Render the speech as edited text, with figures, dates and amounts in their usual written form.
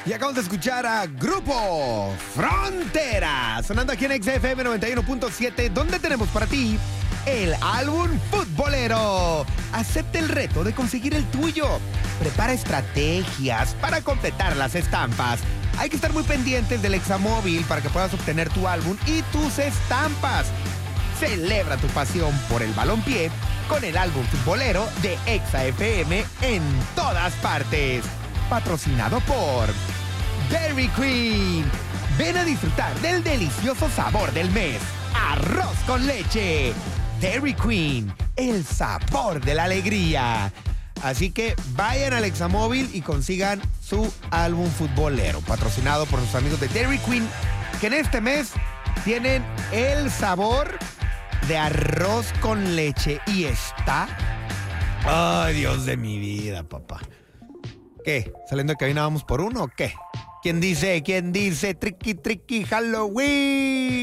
Y acabamos de escuchar a Grupo Frontera, sonando aquí en XFM 91.7, donde tenemos para ti el álbum futbolero. Acepta el reto de conseguir el tuyo. Prepara estrategias para completar las estampas. Hay que estar muy pendientes del Examóvil para que puedas obtener tu álbum y tus estampas. Celebra tu pasión por el balompié con el álbum futbolero de XFM en todas partes. Patrocinado por Dairy Queen. Ven a disfrutar del delicioso sabor del mes. Arroz con leche. Dairy Queen, el sabor de la alegría. Así que vayan al Examóvil y consigan su álbum futbolero, patrocinado por sus amigos de Dairy Queen, que en este mes tienen el sabor de arroz con leche. Y está... ¡Ay, Dios de mi vida, papá! ¿Qué? ¿Saliendo de cabina vamos por uno o qué? ¿Quién dice? Tricky, tricky, Halloween?